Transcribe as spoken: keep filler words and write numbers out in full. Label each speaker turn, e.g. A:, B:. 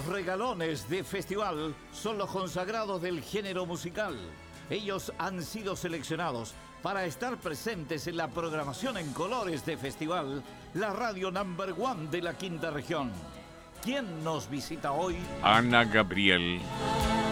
A: regalones de festival son los consagrados del género musical. Ellos han sido seleccionados para estar presentes en la programación en colores de festival, la radio number one de la quinta región. ¿Quién nos visita hoy?
B: Ana Gabriel.